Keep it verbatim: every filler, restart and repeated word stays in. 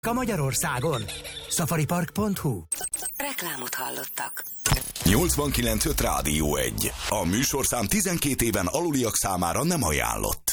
A Magyarországon. Safaripark pont hu. Reklámot hallottak. nyolcvankilenc öt Rádió egy. A műsorszám tizenkét éven aluliak számára nem ajánlott.